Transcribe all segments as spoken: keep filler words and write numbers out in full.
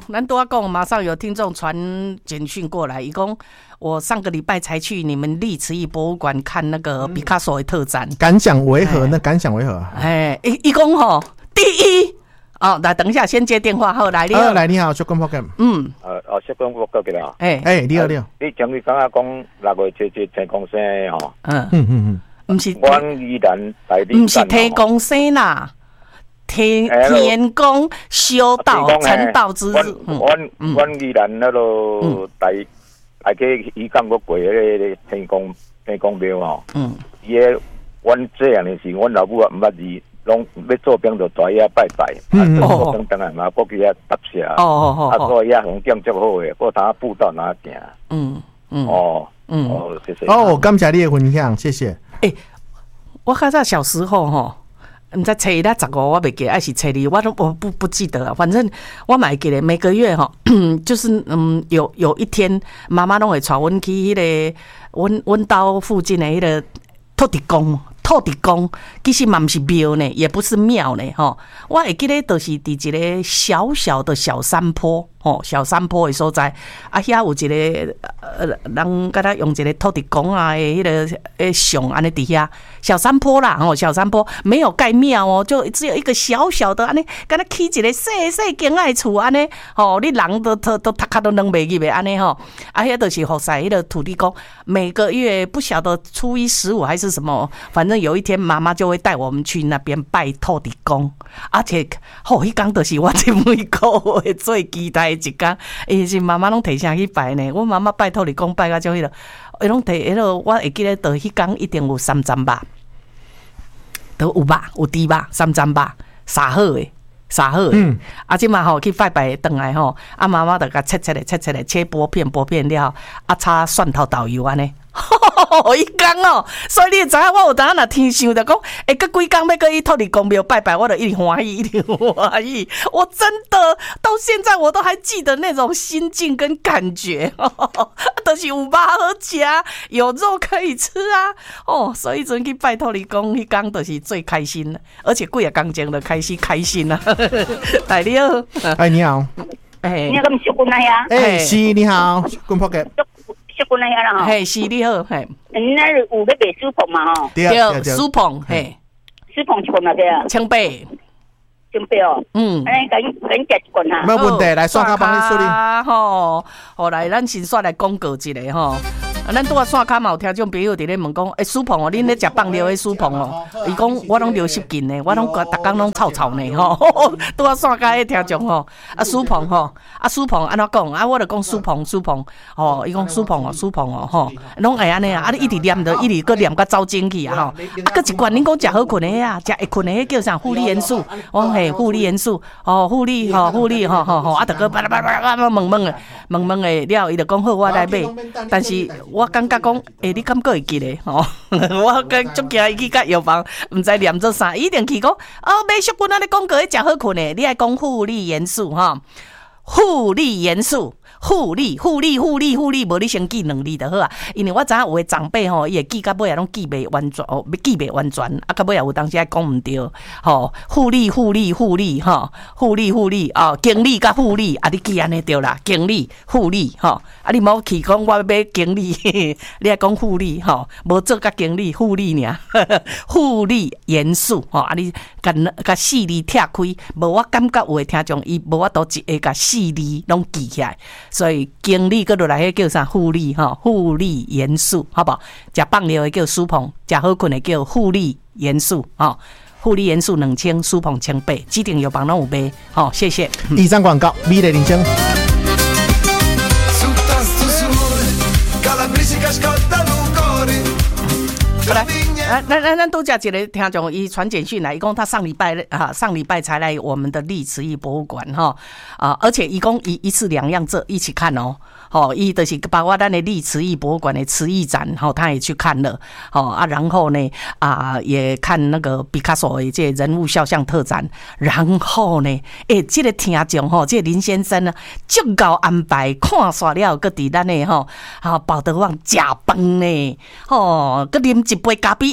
咱都要讲，马上有听众传简讯过来，一共我上个礼拜才去你们历慈艺博物馆看那个毕卡索的特展， 感想为何？那感想为何？ 哎，一一共吼，第一。哦，来，等一下，先接电话。好，来，你好， 来，你好，小关博格。 嗯， 呃，哦，小关博格嘅啦。 哎哎，你好，你好。 你前日刚刚讲六月七日天公生吼。 嗯嗯嗯嗯，唔是， 阮依然大力。 唔是天公生啦，天天公修道成道之日。 阮阮依然那个大大家伊讲过过迄个天公天公庙吼。嗯。伊个阮这样的事，阮老母也唔捌字。拢要做兵就在遐拜拜，啊，做兵当然嘛，过去遐搭下，哦哦哦，啊，所以遐风景足好诶，我当步道哪行，嗯嗯，哦嗯哦，谢谢。 哦，感谢你的分享，谢谢。 诶、欸，我较早小时候吼，毋知初一啦十五我袂记，还是初二，我都我不不记得了。反正我嘛会记得，每个月吼，就是嗯，有有一天妈妈拢会带阮去迄、那个阮阮兜附近的迄个土地公。土地公其实嘛不是庙呢，也不是庙呢，吼。我会记得就是伫一个小小的小山坡，吼，小山坡的所在，啊，遐有一个呃人，甲他用一个土地公啊的迄个诶像安尼伫遐小山坡啦，吼，小山坡没有盖庙哦，就只有一个小小的安尼，敢若起一个细细间仔厝安尼，吼，你人都都都头壳都扔袂入的安尼吼，啊，遐就是服侍迄个土地公，每个月不晓得初一十五还是什么，反正。有一天，妈妈就会带我们去那边拜土地公，而且，吼，迄天就是我这每个月最期待的一天，伊是妈妈拢提前去拜呢。我妈妈拜土地公拜到就迄个，伊拢提迄个，我会记得，到迄天一定有三层肉，都有肉有猪肉三层肉，杀好的，杀好的。嗯，啊，即嘛吼去拜拜回来吼，啊妈妈就甲切切咧，切切咧，切薄片薄片了，啊炒蒜头豆油安尼。一天哦，所以你知影我有当若天想着讲，哎，隔几天要搁去土地公庙拜拜，我就一直欢喜，一直欢喜。我真的到现在我都还记得那种心境跟感觉，就是有肉好吃，有肉可以吃啊。哦，所以阵去拜土地公，迄天就是最开心的，而且几个工前就开始开心啊。来你好， 哎你好， 哎，你好，小姑娘呀， 哎是你好，滚破嘅。 小姑娘啦吼， 嘿，是你好，嘿， 嗯，那有要卖书棚嘛吼， 对，书棚，嘿， 书棚一罐嘛对啊， 千八， 千八哦，嗯，安尼赶紧赶紧食一罐哈， 没问题，来刷卡帮你处理， 吼，好来，咱先刷来广告一下吼。啊，咱拄啊线卡嘛有听众朋友伫咧问讲，诶，苏鹏哦，恁咧食放料的苏鹏哦，伊讲我拢流失紧呢，我拢逐工拢臭臭呢吼。拄啊线卡的听众吼，啊苏鹏吼，啊苏鹏安怎讲？啊，我就讲苏鹏苏鹏，吼，伊讲苏鹏哦苏鹏哦吼，拢会安尼啊，啊你一直念着，一直搁念甲走精去啊吼，啊搁一罐恁讲食好困的啊，食会困的叫啥负离元素？我讲嘿负离元素，哦负离吼负离吼吼吼，啊，逐个巴拉巴拉巴拉懵懵的懵懵的了，伊就讲好我来买，但是。我感觉讲，诶、欸，你敢个会记咧？吼、哦，我跟足惊伊去甲药房，毋知念做啥，一定去讲，哦，买小棍仔咧广告迄食好困诶，你爱讲负离元素哈，负离元素。互利互利互利互利，无你先记两字就好啊。因为我知影有诶长辈吼，伊会记到尾啊，拢记袂完全哦，记袂完全，啊，到尾啊有当时还讲毋对，吼，互利互利互利吼，互利互利哦，经理甲互利啊，你记安尼对啦，经理互利吼，啊，你莫去讲我要买经理，你爱讲互利吼，无做甲经理互利尔，互利元素吼，啊，你甲甲四字拆开，无我感觉有诶听众伊无法度一下甲四字拢记起来。所以经理搁落来迄叫啥互利哈，互利元素，好不好？食放料的叫苏鹏，食好困的叫互利元素哈，互利元素两千，苏鹏千八，指定药房拢有卖，好，谢谢。 以上广告，美丽铃声。 好来，啊，咱咱咱都讲一个听众，伊传简讯来，伊讲他上礼拜啊，上礼拜才来我们的历慈艺博物馆哈啊，而且伊讲一一次两样这一起看哦。哦，伊就是包括咱的历慈艺博物馆的慈艺展，吼、哦，他也去看了，哦啊，然后呢啊，也看那个毕卡索的这人物肖像特展，然后呢，诶，这个听众吼，这个林先生呢，足够安排看煞了，搁伫咱的吼，啊，宝德旺食饭呢，吼，搁啉一杯咖啡，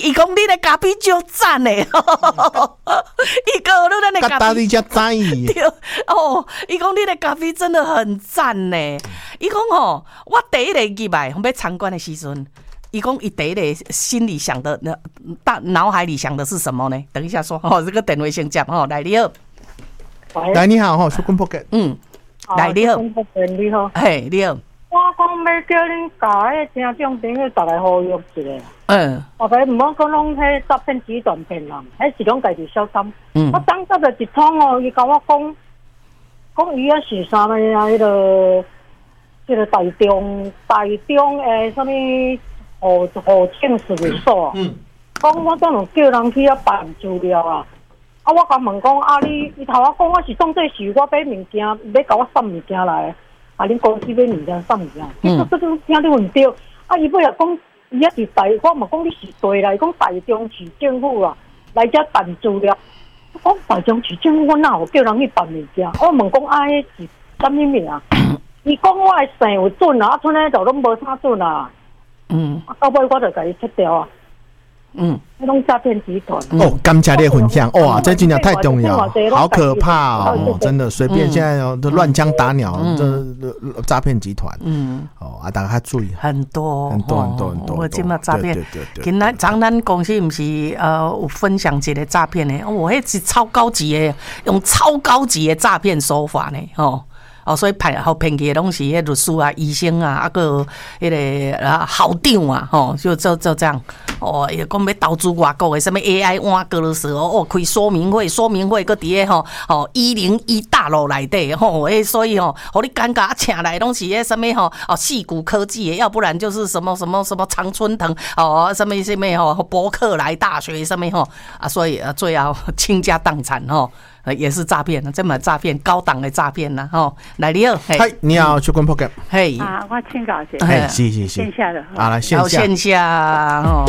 伊讲你的咖啡就赞嘞，伊讲你的咖啡， 你才知对哦，伊讲你的咖啡真的很赞呢。伊讲吼，我第一个入来要参观的时阵，伊讲伊第一个心里想的，大脑海里想的是什么呢？等一下说哦，这个电话先接哦，来你好， 来你好吼，小坤 pocket， 嗯，来你好， 你好， 嘿你好， 我讲要叫恁家迄听众朋友，逐个呼吁一下。 嗯， 大家唔好讲拢迄诈骗集团骗人，迄是拢家己小心。 嗯， 我当时就一通哦，伊甲我讲，讲伊啊是啥物啊？迄个，迄个台中台中诶，啥物户户政事务所。嗯。讲我当然叫人去啊办资料啊。啊，我甲问讲啊，你伊头我讲我是当做是我买物件，要甲我送物件来，啊，恁公司买物件送物件。嗯。这这听你问对，啊，伊尾也讲。伊也是台，我嘛讲你是对啦。伊讲台中市政府啊，来遮办资料。我讲台中市政府，我哪有叫人去办物件？我问讲啊，迄是啥物名？伊讲我的姓有准啊，啊，剩诶就拢无啥准啊。嗯。啊，到尾我就甲伊切掉啊。嗯。迄种诈骗集团。 哦，感谢你的分享，哇，这真的太重要，好可怕哦！真的，随便现在都乱枪打鸟，这诈骗集团。嗯。哦，啊，大家注意。 很多很多很多很多。 我今麦诈骗， 对对对。 今咱咱咱公司不是呃有分享一个诈骗的，我迄是超高级的，用超高级的诈骗手法呢，吼。哦，所以骗好骗去的拢是迄律师啊、医生啊，啊个迄个啊校长啊，吼，就就就这样。哦，伊讲要投资外国的什么 A I 挖格的时候，哦，开说明会，说明会个伫个吼，哦一零一大楼内底吼，诶，所以吼，互你尴尬，请来拢是迄什么吼，哦，矽谷科技的，要不然就是什么什么什么常春藤，哦，什么什么吼，伯克莱大学什么吼，啊，所以啊，最后倾家荡产吼。也是诈骗，这么诈骗，高档的诈骗呐，吼！来你好， 嗨，你好，小坤 pocket， 嘿， 啊，我请教一下， 嘿，是是是， 线下的， 啊，来线下， 线下，吼。